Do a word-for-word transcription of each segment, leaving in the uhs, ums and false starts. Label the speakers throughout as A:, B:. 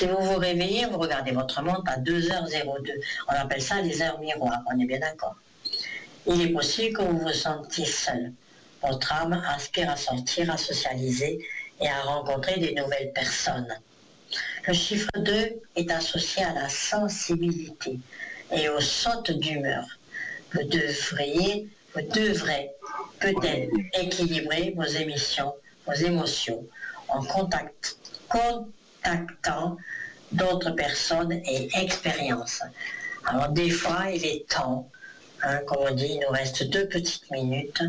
A: Si vous vous réveillez, vous regardez votre montre à deux heures zéro deux. On appelle ça les heures miroirs, on est bien d'accord. Il est possible que vous vous sentiez seul. Votre âme aspire à sortir, à socialiser et à rencontrer des nouvelles personnes. Le chiffre deux est associé à la sensibilité et aux sautes d'humeur. Vous devriez, vous devrez peut-être équilibrer vos émissions, vos émotions en contact, contactant d'autres personnes et expériences. Alors des fois, il est temps, hein, comme on dit, il nous reste deux petites minutes.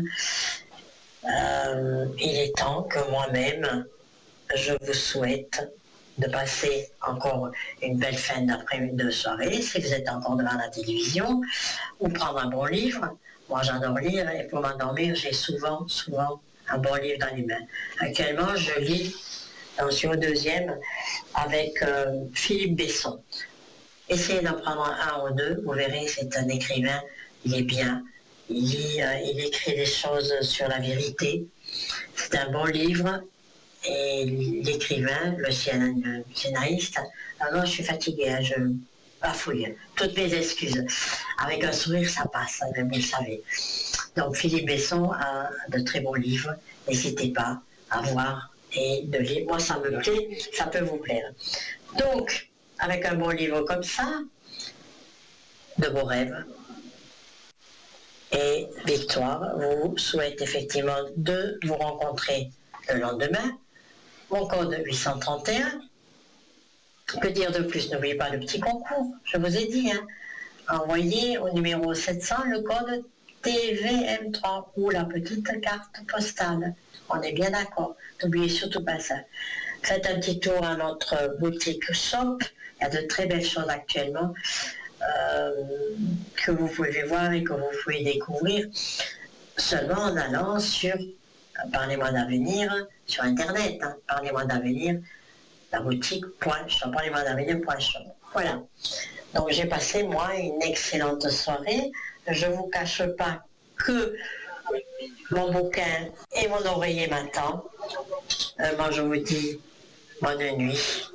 A: Euh, il est temps que moi-même, je vous souhaite de passer encore une belle fin d'après-midi de soirée, si vous êtes encore devant la télévision, ou prendre un bon livre. Moi, j'adore lire, et pour m'endormir, j'ai souvent, souvent un bon livre dans les mains. Actuellement, je lis, j'en suis au deuxième, avec euh, Philippe Besson. Essayez d'en prendre un ou deux, vous verrez, c'est un écrivain, il est bien, il, lit, euh, il écrit des choses sur la vérité. C'est un bon livre. Et l'écrivain, le scénariste, alors je suis fatiguée, hein, je bafouille, toutes mes excuses. Avec un sourire, ça passe, hein, vous le savez. Donc Philippe Besson a de très bons livres, n'hésitez pas à voir et de lire. Moi, ça me plaît, ça peut vous plaire. Donc, avec un bon livre comme ça, de beaux rêves et Victoire vous souhaite effectivement de vous rencontrer le lendemain. Mon code huit cent trente et un. Que dire de plus? N'oubliez pas le petit concours, je vous ai dit. Hein. Envoyez au numéro sept cents le code T V M trois ou la petite carte postale. On est bien d'accord. N'oubliez surtout pas ça. Faites un petit tour à notre boutique shop. Il y a de très belles choses actuellement euh, que vous pouvez voir et que vous pouvez découvrir seulement en allant sur Parlez-moi d'avenir sur Internet, hein. Parlez-moi d'avenir, la boutique, point, shop, parlez-moi d'avenir, point, shop. Voilà. Donc j'ai passé, moi, une excellente soirée. Je ne vous cache pas que mon bouquin et mon oreiller m'attendent. Euh, moi, je vous dis bonne nuit.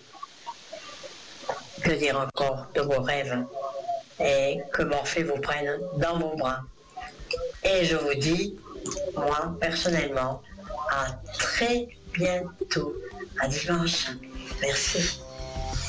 A: Que dire encore de vos rêves et que Morphée vous prenne dans vos bras. Et je vous dis, moi, personnellement, à très bientôt, à dimanche. Merci.